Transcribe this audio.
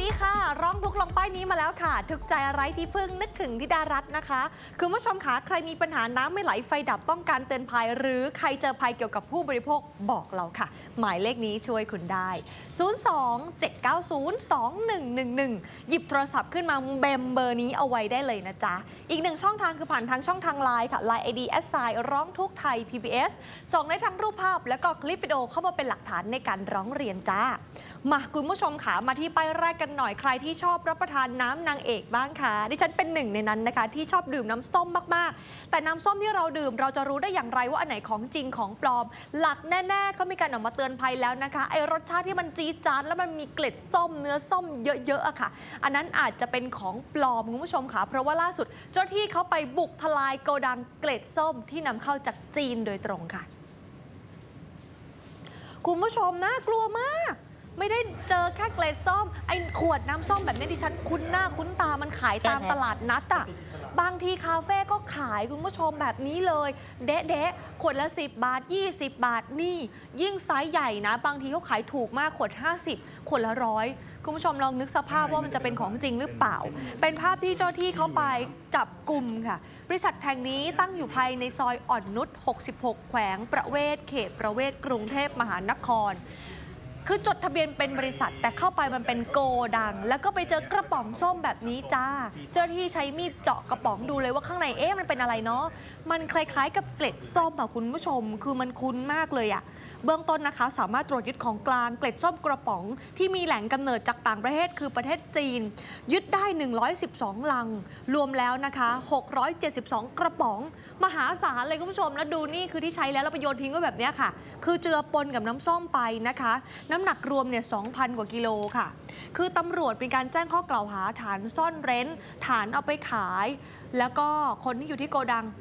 ดีค่ะร้องทุกลงป้ายนี้มาแล้วค่ะถึกใจไร้ที่พึ่งนึกถึงธิดารัตน์นะคะคุณผู้ชมคะใครมีปัญหาน้ำไม่ไหลไฟดับต้องการเตือนภัยหรือใครเจอภัยเกี่ยวกับผู้บริโภคบอกเราค่ะหมายเลขนี้ช่วยคุณได้02-790-2111หยิบโทรศัพท์ขึ้นมาเบมเบอร์นี้เอาไว้ได้เลยนะจ๊ะอีกหนึ่งช่องทางคือผ่านทางช่องทางไลน์ค่ะ Line ID @ ร้องทุกไทย PBS ส่งได้ทั้งรูปภาพและก็คลิปวิดีโอเข้ามาเป็นหลักฐานในการร้องเรียนจ้ามาคุณผู้ชมค่ะมาที่ป้ายแรกกันหน่อยใครที่ชอบรับประทานน้ำนางเอกบ้างคะดิฉันเป็นหนึ่งในนั้นนะคะที่ชอบดื่มน้ำส้มมากๆแต่น้ำส้มที่เราดื่มเราจะรู้ได้อย่างไรว่าอันไหนของจริงของปลอมหลักแน่ๆเขามีการออกมาเตือนภัยแล้วนะคะไอรสชาติที่มันจี๊ดจ๊าดแล้วมันมีเกล็ดส้มเนื้อส้มเยอะๆอะค่ะอันนั้นอาจจะเป็นของปลอมคุณผู้ชมค่ะเพราะว่าล่าสุดเจ้าที่เขาไปบุกทลายโกดังเกล็ดส้มที่นำเข้าจากจีนโดยตรงค่ะคุณผู้ชมน่ากลัวมากไม่ได้เจอแค่เกล็ดส้มไอ้ขวดน้ำส้มแบบนี้ดิฉันคุ้นหน้าคุ้นตามันขายตามตลาดนัดอ่ะบางทีคาเฟ่ก็ขายคุณผู้ชมแบบนี้เลยเดะขวดละ10 บาท20 บาทนี่ยิ่งไซส์ใหญ่นะบางทีเขาขายถูกมากขวด50ขวดละ100คุณผู้ชมลองนึกสภาพว่ามันจะเป็นของจริงหรือเปล่าเป็นภาพที่เจ้าที่เขาไปจับกลุ่มค่ะบริษัทแห่งนี้ตั้งอยู่ภายในซอยอ่อนนุช66แขวงประเวศเขตประเวศกรุงเทพมหานครคือจดทะเบียนเป็นบริษัทแต่เข้าไปมันเป็นโกดังแล้วก็ไปเจอกระป๋องส้มแบบนี้จ้าเจ้าหน้าที่ใช้มีดเจาะกระป๋องดูเลยว่าข้างในมันเป็นอะไรเนาะมันคล้ายๆกับเกล็ดส้มค่ะคุณผู้ชมคือมันคุ้นมากเลยอะเบื้องต้นนะคะสามารถตรวจยึดของกลางเกล็ดส้มกระป๋องที่มีแหล่งกำเนิดจากต่างประเทศคือประเทศจีนยึดได้112ลังรวมแล้วนะคะ672กระป๋องมหาศาลเลยคุณผู้ชมแล้วดูนี่คือที่ใช้แล้วเราไปโยนทิ้งไว้แบบนี้ค่ะคือเจือปนกับน้ำส้มไปนะคะน้ำหนักรวมเนี่ย 2,000 กว่ากิโลค่ะคือตำรวจเป็นการแจ้งข้อกล่าวหาฐานซ่อนเร้นฐานเอาไปขายแล้วก็คนที่อยู่ที่โกดัง